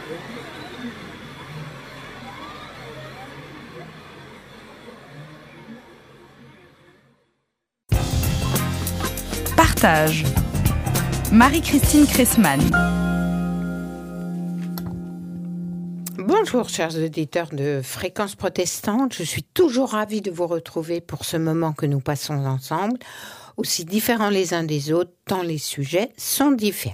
Partage. Marie-Christine Cressman. Bonjour chers auditeurs de Fréquence Protestante, je suis toujours ravie de vous retrouver pour ce moment que nous passons ensemble, aussi différents les uns des autres, tant les sujets sont différents.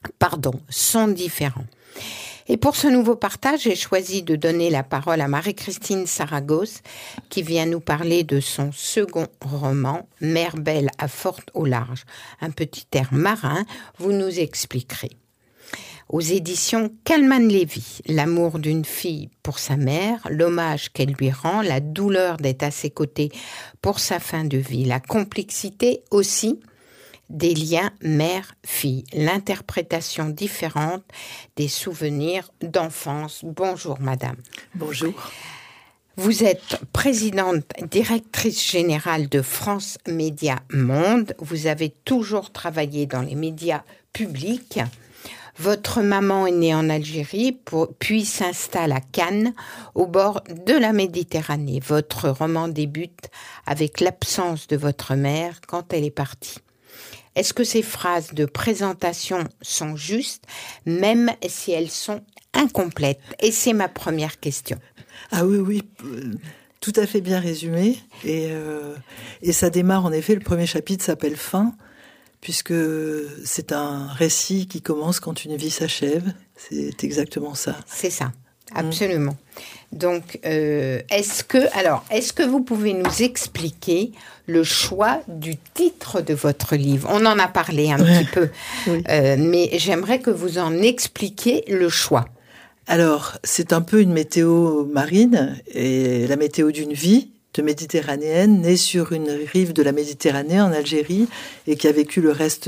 Et pour ce nouveau partage, j'ai choisi de donner la parole à Marie-Christine Saragosse, qui vient nous parler de son second roman, Mer belle à forte au large. Un petit air marin, vous nous expliquerez. Aux éditions Calman Lévy, l'amour d'une fille pour sa mère, l'hommage qu'elle lui rend, la douleur d'être à ses côtés pour sa fin de vie, la complexité aussi des liens mère-fille, l'interprétation différente des souvenirs d'enfance. Bonjour madame. Bonjour. Vous êtes présidente, directrice générale de France Médias Monde. Vous avez toujours travaillé dans les médias publics. Votre maman est née en Algérie, puis s'installe à Cannes, au bord de la Méditerranée. Votre roman débute avec l'absence de votre mère quand elle est partie. Est-ce que ces phrases de présentation sont justes, même si elles sont incomplètes? Et c'est ma première question. Ah oui, tout à fait bien résumé. Et ça démarre, en effet, le premier chapitre s'appelle « Fin », puisque c'est un récit qui commence quand une vie s'achève. C'est exactement ça. C'est ça, absolument. Donc, est-ce que vous pouvez nous expliquer le choix du titre de votre livre? On en a parlé un petit peu, oui. Mais j'aimerais que vous en expliquiez le choix. Alors, c'est un peu une météo marine, et la météo d'une vie de méditerranéenne, née sur une rive de la Méditerranée, en Algérie, et qui a vécu le reste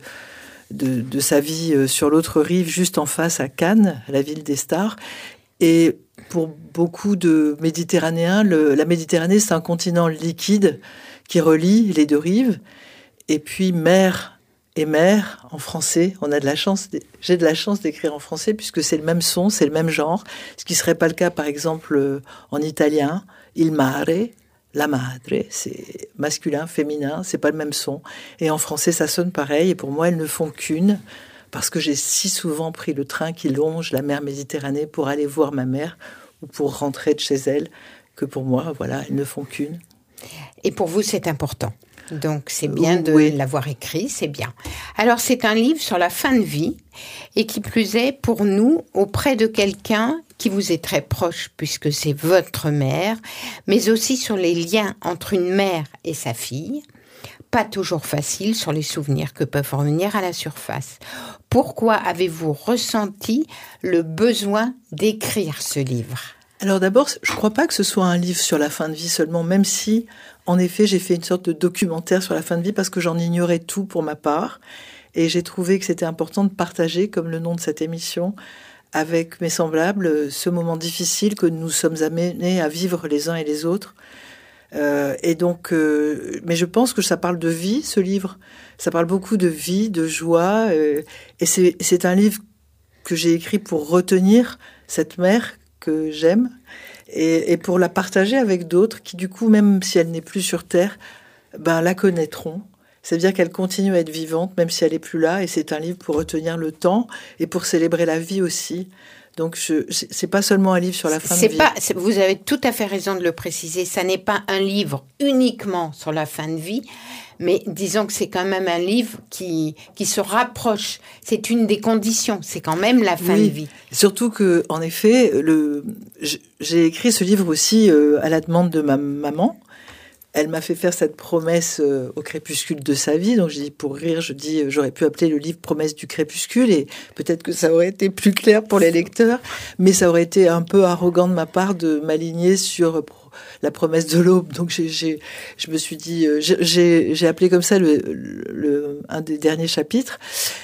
de sa vie sur l'autre rive, juste en face à Cannes, la ville des stars. Et pour beaucoup de Méditerranéens, la Méditerranée, c'est un continent liquide qui relie les deux rives. Et puis mer et mer, en français, j'ai de la chance d'écrire en français puisque c'est le même son, c'est le même genre. Ce qui ne serait pas le cas, par exemple, en italien. Il mare, la madre, c'est masculin, féminin, c'est pas le même son. Et en français, ça sonne pareil. Et pour moi, elles ne font qu'une. Parce que j'ai si souvent pris le train qui longe la mer Méditerranée pour aller voir ma mère ou pour rentrer de chez elle, que pour moi, voilà, elles ne font qu'une. Et pour vous, c'est important. Donc, c'est bien de l'avoir écrit, c'est bien. Alors, c'est un livre sur la fin de vie et qui plus est, pour nous, auprès de quelqu'un qui vous est très proche, puisque c'est votre mère, mais aussi sur les liens entre une mère et sa fille. Pas toujours facile sur les souvenirs que peuvent revenir à la surface. Pourquoi avez-vous ressenti le besoin d'écrire ce livre ? Alors d'abord, je ne crois pas que ce soit un livre sur la fin de vie seulement, même si, en effet, j'ai fait une sorte de documentaire sur la fin de vie parce que j'en ignorais tout pour ma part. Et j'ai trouvé que c'était important de partager, comme le nom de cette émission, avec mes semblables, ce moment difficile que nous sommes amenés à vivre les uns et les autres. Et donc, mais je pense que ça parle de vie, ce livre. Ça parle beaucoup de vie, de joie. Et c'est un livre que j'ai écrit pour retenir cette mère que j'aime et pour la partager avec d'autres qui, du coup, même si elle n'est plus sur Terre, la connaîtront. C'est-à-dire qu'elle continue à être vivante, même si elle n'est plus là. Et c'est un livre pour retenir le temps et pour célébrer la vie aussi. Donc, c'est pas seulement un livre sur la fin de vie. Vous avez tout à fait raison de le préciser. Ça n'est pas un livre uniquement sur la fin de vie, mais disons que c'est quand même un livre qui se rapproche. C'est une des conditions. C'est quand même la fin de vie. Surtout que, en effet, j'ai écrit ce livre aussi à la demande de ma maman. Elle m'a fait faire cette promesse au crépuscule de sa vie. Donc, pour rire, j'aurais pu appeler le livre Promesse du crépuscule et peut-être que ça aurait été plus clair pour les lecteurs. Mais ça aurait été un peu arrogant de ma part de m'aligner sur la promesse de l'aube. Donc, je me suis dit, j'ai appelé comme ça un des derniers chapitres.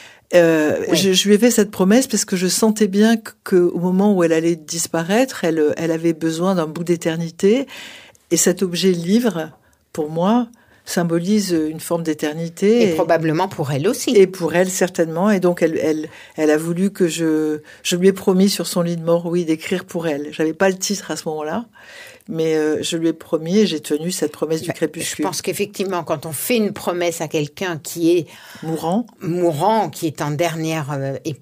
Je lui ai fait cette promesse parce que je sentais bien qu'au moment où elle allait disparaître, elle avait besoin d'un bout d'éternité. Et cet objet livre, pour moi, symbolise une forme d'éternité. Et probablement pour elle aussi. Et pour elle, certainement. Et donc, elle a voulu que je lui ai promis sur son lit de mort, oui, d'écrire pour elle. J'avais pas le titre à ce moment-là, mais je lui ai promis et j'ai tenu cette promesse du crépuscule. Je pense qu'effectivement, quand on fait une promesse à quelqu'un qui est mourant, qui est en dernière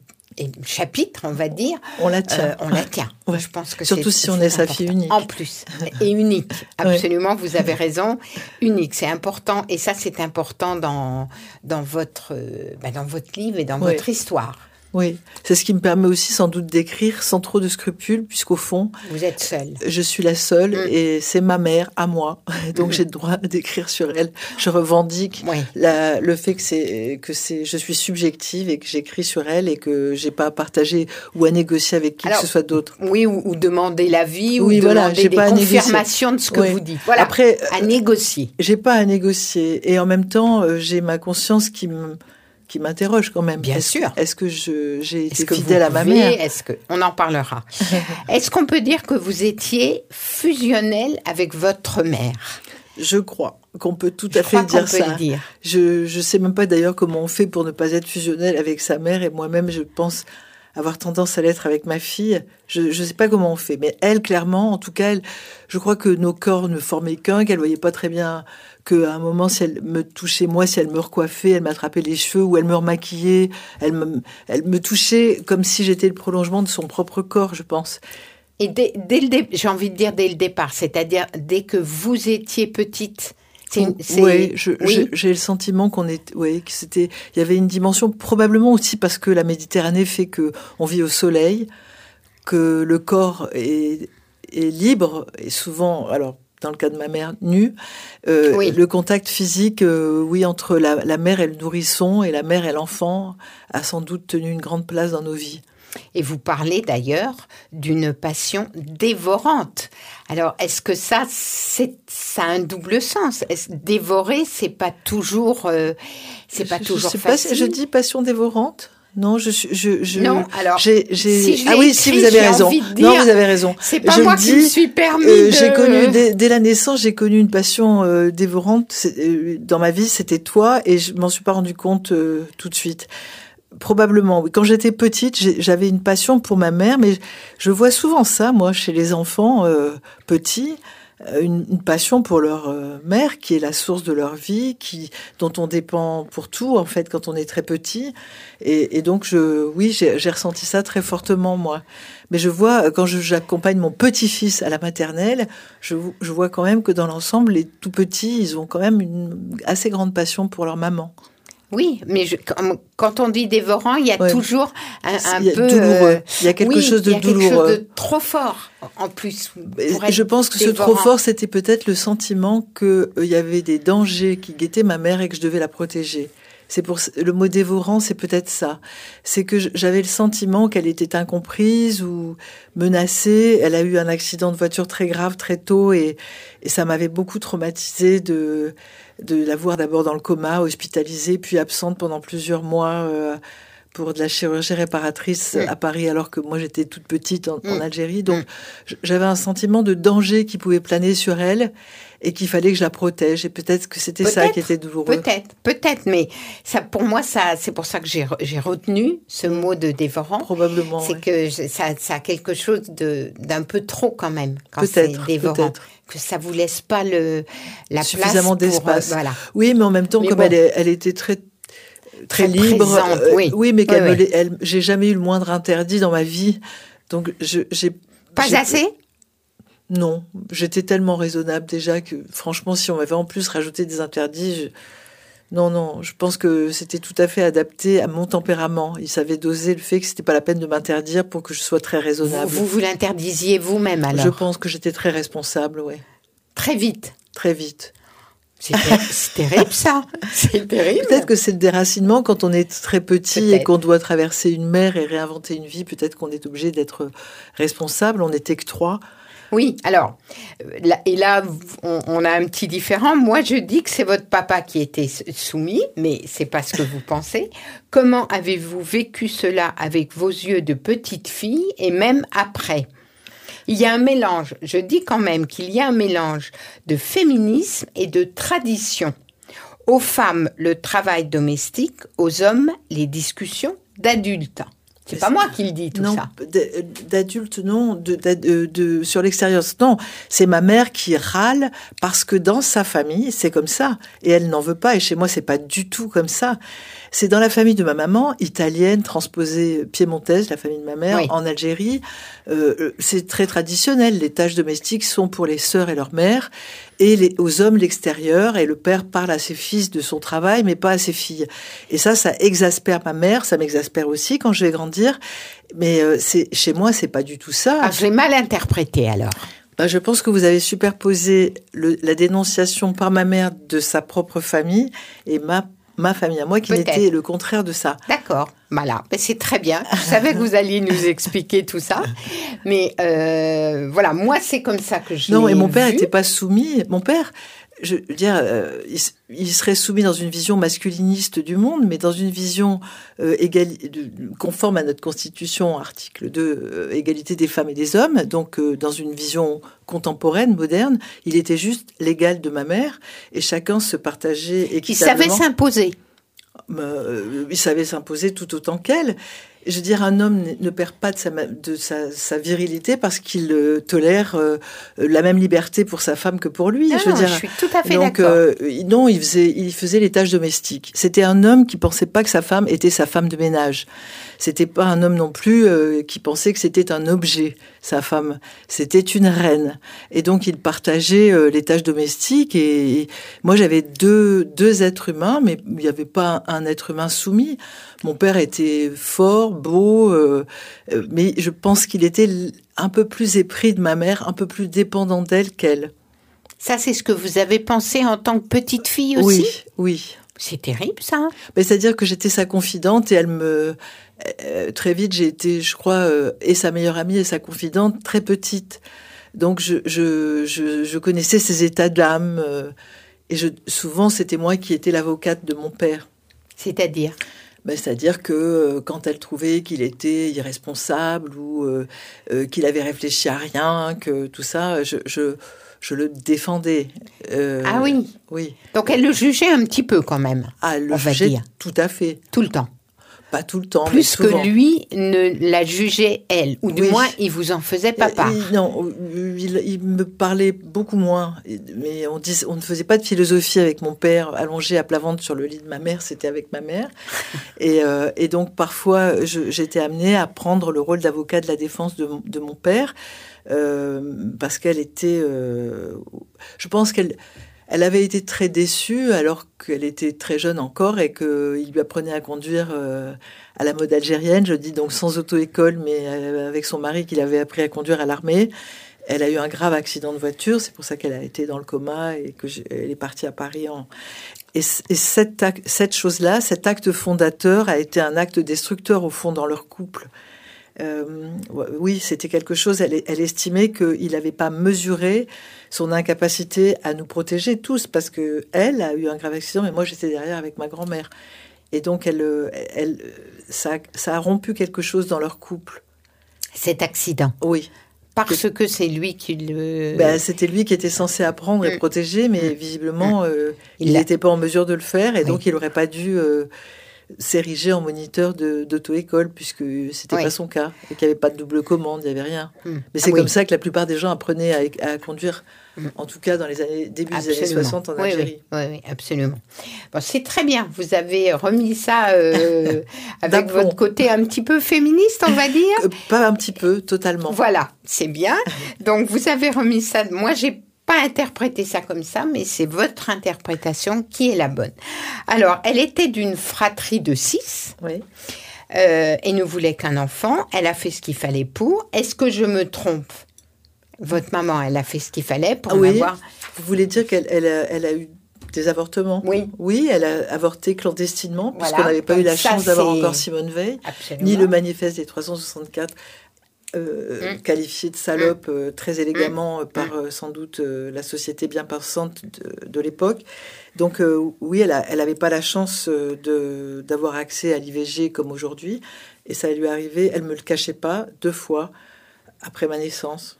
chapitre, on va dire, on la tient. Ouais. Je pense que surtout si on est sa fille unique. En plus, et unique. Absolument, vous avez raison. Unique, c'est important. Et ça, c'est important dans votre livre et dans votre histoire. Oui, c'est ce qui me permet aussi sans doute d'écrire sans trop de scrupules, puisqu'au fond... Vous êtes seule. Je suis la seule et c'est ma mère à moi. Donc j'ai le droit d'écrire sur elle. Je revendique le fait que je suis subjective et que j'écris sur elle et que j'ai pas à partager ou à négocier avec qui que ce soit d'autre. Oui, ou demander l'avis ou demander des confirmations de ce que vous dites. Voilà, après, à négocier. J'ai pas à négocier. Et en même temps, j'ai ma conscience qui m'interroge quand même. Bien sûr. Est-ce que j'ai été fidèle à ma mère ? On en parlera. Est-ce qu'on peut dire que vous étiez fusionnelle avec votre mère ? Je crois qu'on peut tout à fait dire ça. Je sais même pas d'ailleurs comment on fait pour ne pas être fusionnel avec sa mère, et moi-même je pense avoir tendance à l'être avec ma fille. Je sais pas comment on fait, mais elle, clairement, en tout cas, je crois que nos corps ne formaient qu'un, qu'elle voyait pas très bien qu'à un moment, si elle me touchait moi, si elle me recoiffait, elle m'attrapait les cheveux ou elle me remaquillait, elle me touchait comme si j'étais le prolongement de son propre corps, je pense. Et j'ai envie de dire dès le départ, c'est-à-dire dès que vous étiez petite. Oui, j'ai le sentiment que il y avait une dimension probablement aussi parce que la Méditerranée fait que on vit au soleil, que le corps est libre et souvent, alors dans le cas de ma mère, nue, le contact physique, entre la mère et le nourrisson et la mère et l'enfant a sans doute tenu une grande place dans nos vies. Et vous parlez d'ailleurs d'une passion dévorante. Alors, est-ce que ça a un double sens ? Dévorer, c'est pas toujours facile. Je dis passion dévorante. Non, Non, alors. Si vous avez raison. Non, vous avez raison. C'est pas moi qui me suis permis J'ai connu, dès la naissance, j'ai connu une passion dévorante. Dans ma vie, c'était toi, et je m'en suis pas rendu compte tout de suite. Probablement, oui. Quand j'étais petite, j'avais une passion pour ma mère, mais je vois souvent ça, moi, chez les enfants petits, une passion pour leur mère qui est la source de leur vie, dont on dépend pour tout, en fait, quand on est très petit. Et donc, j'ai ressenti ça très fortement, moi. Mais je vois, quand j'accompagne mon petit-fils à la maternelle, je vois quand même que dans l'ensemble, les tout petits, ils ont quand même une assez grande passion pour leur maman. Oui, mais quand on dit dévorant, il y a toujours un peu douloureux. Il y a quelque chose de douloureux. Il y a quelque chose de trop fort, en plus. Je pense que ce trop fort, c'était peut-être le sentiment qu'il y avait des dangers qui guettaient ma mère et que je devais la protéger. Le mot dévorant, c'est peut-être ça. C'est que j'avais le sentiment qu'elle était incomprise ou menacée. Elle a eu un accident de voiture très grave très tôt et ça m'avait beaucoup traumatisée de la voir d'abord dans le coma, hospitalisée, puis absente pendant plusieurs mois pour de la chirurgie réparatrice à Paris, alors que moi j'étais toute petite en Algérie. Donc j'avais un sentiment de danger qui pouvait planer sur elle et qu'il fallait que je la protège. Et peut-être que c'était ça qui était douloureux. Peut-être, mais ça, pour moi, c'est pour ça que j'ai retenu ce mot de dévorant. Probablement. C'est que ça a quelque chose d'un peu trop quand même quand c'est dévorant. Peut-être. Que ça vous laisse pas la suffisamment place d'espace. Voilà. Oui, mais en même temps, elle était très libre. Présente, oui, mais j'ai jamais eu le moindre interdit dans ma vie. Donc, j'ai assez. Non, j'étais tellement raisonnable déjà que, franchement, si on m'avait en plus rajouté des interdits, non, je pense que c'était tout à fait adapté à mon tempérament. Il savait doser le fait que c'était pas la peine de m'interdire pour que je sois très raisonnable. Vous l'interdisiez vous-même alors ? Je pense que j'étais très responsable, oui. Très vite. Très vite. C'est terrible ça. C'est terrible. Peut-être que c'est le déracinement quand on est très petit et qu'on doit traverser une mer et réinventer une vie. Peut-être qu'on est obligé d'être responsable. On n'était que 3. Oui, alors, là, on a un petit différent. Moi, je dis que c'est votre papa qui était soumis, mais c'est pas ce que vous pensez. Comment avez-vous vécu cela avec vos yeux de petite fille et même après ? Il y a un mélange, je dis quand même qu'il y a un mélange de féminisme et de tradition. Aux femmes, le travail domestique, aux hommes, les discussions d'adultes. C'est pas moi qui le dis, tout non, ça. D'adultes, non. Sur l'extérieur, non. C'est ma mère qui râle parce que dans sa famille, c'est comme ça. Et elle n'en veut pas. Et chez moi, c'est pas du tout comme ça. C'est dans la famille de ma maman, italienne, transposée piémontaise, la famille de ma mère, en Algérie. C'est très traditionnel. Les tâches domestiques sont pour les sœurs et leur mère. Et aux hommes l'extérieur, et le père parle à ses fils de son travail, mais pas à ses filles. Et ça exaspère ma mère, ça m'exaspère aussi quand je vais grandir. Mais chez moi, c'est pas du tout ça. Ah, je l'ai mal interprété alors. Je pense que vous avez superposé la dénonciation par ma mère de sa propre famille et ma famille à moi, qui n'était le contraire de ça. D'accord, voilà. Mais c'est très bien. Je savais que vous alliez nous expliquer tout ça. Mais voilà, moi, c'est comme ça que je l'ai vu. Non, et mon père n'était pas soumis. Mon père, je veux dire, il serait soumis dans une vision masculiniste du monde, mais dans une vision conforme à notre Constitution, article 2, égalité des femmes et des hommes. Donc, dans une vision contemporaine, moderne, il était juste l'égal de ma mère, et chacun se partageait équitablement. Il savait s'imposer. Il savait s'imposer tout autant qu'elle. Je veux dire, un homme ne perd pas de sa virilité parce qu'il tolère la même liberté pour sa femme que pour lui. Je suis tout à fait d'accord. Non, il faisait les tâches domestiques. C'était un homme qui pensait pas que sa femme était sa femme de ménage. C'était pas un homme non plus qui pensait que c'était un objet, sa femme. C'était une reine. Et donc, il partageait les tâches domestiques. Et moi, j'avais deux êtres humains, mais il n'y avait pas un être humain soumis. Mon père était fort, beau, mais je pense qu'il était un peu plus épris de ma mère, un peu plus dépendant d'elle qu'elle. Ça, c'est ce que vous avez pensé en tant que petite fille aussi ? Oui. C'est terrible, ça. Mais c'est-à-dire que j'étais sa confidente et très vite, j'ai été, je crois, et sa meilleure amie et sa confidente très petite. Donc, je connaissais ses états d'âme. Et souvent, c'était moi qui étais l'avocate de mon père. C'est-à-dire ? C'est-à-dire que quand elle trouvait qu'il était irresponsable ou qu'il avait réfléchi à rien, que tout ça, je le défendais. Ah oui. Oui. Donc elle le jugeait un petit peu quand même. Ah, elle le jugeait tout à fait. Tout le temps. Pas tout le temps, plus mais souvent. Que lui ne la jugeait elle, ou du moins il vous en faisait pas part. Non, il me parlait beaucoup moins. Mais on ne faisait pas de philosophie avec mon père allongé à plat ventre sur le lit de ma mère. C'était avec ma mère. Et donc parfois j'étais amenée à prendre le rôle d'avocat de la défense de mon père parce qu'elle était. Je pense qu'elle avait été très déçue alors qu'elle était très jeune encore et qu'il lui apprenait à conduire à la mode algérienne. Je dis donc sans auto-école, mais avec son mari qu'il avait appris à conduire à l'armée. Elle a eu un grave accident de voiture, c'est pour ça qu'elle a été dans le coma et qu'elle est partie à Paris. Et cette chose-là, cet acte fondateur a été un acte destructeur au fond dans leur couple. Oui, c'était quelque chose. Elle estimait qu'il n'avait pas mesuré son incapacité à nous protéger tous, parce que elle a eu un grave accident, mais moi j'étais derrière avec ma grand-mère. Et donc ça a rompu quelque chose dans leur couple. Cet accident. Oui. Parce que c'est lui qui le... C'était lui qui était censé apprendre et protéger, mais visiblement il n'était pas en mesure de le faire, et donc il n'aurait pas dû s'ériger en moniteur d'auto-école, puisque c'était pas son cas, et qu'il n'y avait pas de double commande, il n'y avait rien. Mais c'est comme ça que la plupart des gens apprenaient à conduire, en tout cas dans les début des années 60 en Algérie. Oui, absolument. Bon, c'est très bien, vous avez remis ça avec votre côté un petit peu féministe, on va dire. Pas un petit peu, totalement. Voilà, c'est bien. Donc vous avez remis ça, moi j'ai pas interprété ça comme ça, mais c'est votre interprétation qui est la bonne. Alors, elle était d'une fratrie de 6. Oui. Et ne voulait qu'un enfant. Elle a fait ce qu'il fallait pour. Est-ce que je me trompe ? Votre maman, elle a fait ce qu'il fallait pour m'avoir... Vous voulez dire qu'elle a eu des avortements ? Oui. Oui, elle a avorté clandestinement, puisqu'on n'avait pas eu la chance d'avoir encore Simone Veil, ni le manifeste des 364, qualifié de salope très élégamment par sans doute la société bien pensante de l'époque. Donc oui, elle avait pas la chance d'avoir accès à l'IVG comme aujourd'hui, et ça lui est arrivé, elle me le cachait pas, 2 fois après ma naissance.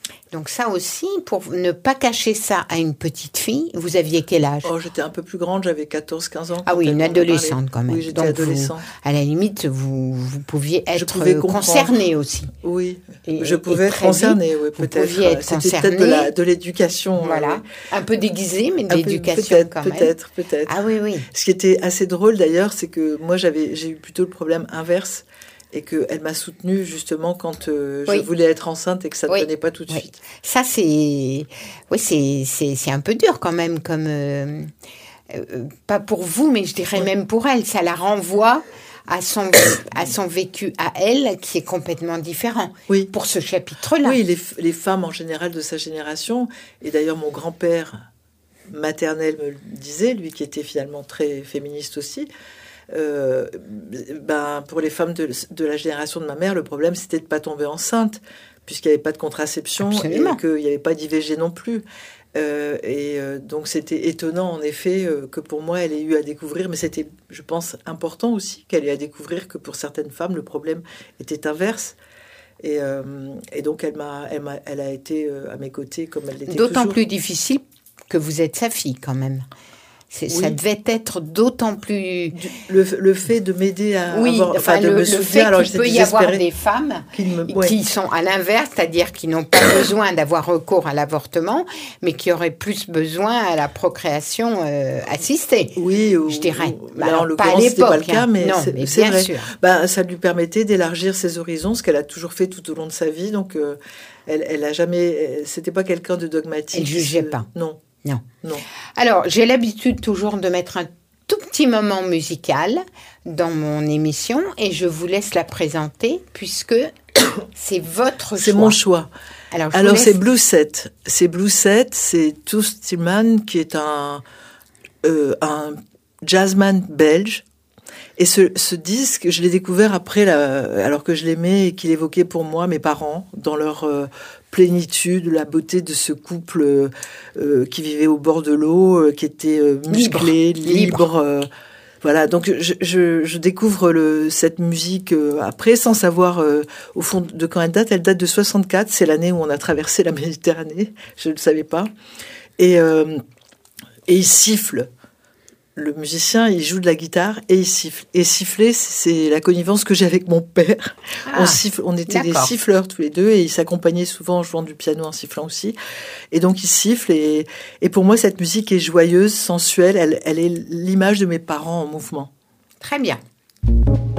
Donc ça aussi, pour ne pas cacher ça à une petite fille, vous aviez quel âge? Oh, j'étais un peu plus grande, j'avais 14-15 ans. Ah oui, une adolescente quand même. Oui, j'étais donc adolescente. À la limite, vous pouviez être comprendre. concernée aussi. Oui, je pouvais être concernée, oui, peut-être. Vous pouviez être C'était concernée. peut-être de l'éducation. Voilà, un peu déguisée, mais de l'éducation quand même. Peut-être. Ah oui, oui. Ce qui était assez drôle d'ailleurs, c'est que moi j'ai eu plutôt le problème inverse. Et qu'elle m'a soutenue justement quand je voulais être enceinte et que ça ne venait pas tout de suite. Ça, c'est un peu dur quand même, comme pas pour vous, mais je dirais même pour elle. Ça la renvoie à son vécu à elle, qui est complètement différent. Oui. Pour ce chapitre-là. Oui, les femmes en général de sa génération, et d'ailleurs mon grand-père maternel me le disait, lui qui était finalement très féministe aussi. Pour les femmes de la génération de ma mère, le problème c'était de ne pas tomber enceinte, puisqu'il n'y avait pas de contraception. Absolument. Et qu'il n'y avait pas d'IVG non plus. Donc c'était étonnant en effet que pour moi elle ait eu à découvrir, mais c'était, je pense, important aussi qu'elle ait à découvrir que pour certaines femmes le problème était inverse. Et donc elle a été à mes côtés comme elle l'était toujours. D'autant plus difficile que vous êtes sa fille quand même. Ça devait être d'autant plus... Le fait de m'aider à avoir... le fait qu'il peut y avoir des femmes qui sont à l'inverse, c'est-à-dire qui n'ont pas besoin d'avoir recours à l'avortement, mais qui auraient plus besoin à la procréation assistée. Oui, je dirais. Là, en l'occurrence, c'était pas le cas, mais non, c'est bien vrai. sûr. Ça lui permettait d'élargir ses horizons, ce qu'elle a toujours fait tout au long de sa vie. Donc, elle a jamais... C'était pas quelqu'un de dogmatique. Elle jugeait pas. Non. Alors, j'ai l'habitude toujours de mettre un tout petit moment musical dans mon émission et je vous laisse la présenter puisque c'est votre choix. C'est mon choix. Alors c'est Blue Set. C'est Toots Thielemans qui est un jazzman belge. Et ce disque, je l'ai découvert après, alors que je l'aimais et qu'il évoquait pour moi mes parents dans leur plénitude, la beauté de ce couple qui vivait au bord de l'eau, qui était musclé, libre. Voilà, donc je découvre cette musique après, sans savoir au fond de quand elle date. Elle date de 64, c'est l'année où on a traversé la Méditerranée, je ne le savais pas. Et il siffle. Le musicien, il joue de la guitare et il siffle. Et siffler, c'est la connivence que j'ai avec mon père. On était des siffleurs tous les deux et il s'accompagnait souvent en jouant du piano, en sifflant aussi. Et donc il siffle et pour moi, cette musique est joyeuse, sensuelle. Elle est l'image de mes parents en mouvement. Très bien.